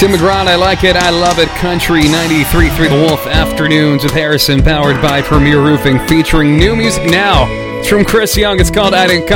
Tim McGraw, I like it, I love it. Country 93.3 The Wolf Afternoons with Harrison, powered by Premier Roofing, featuring new music now. It's from Chris Young. It's called I Didn't Come.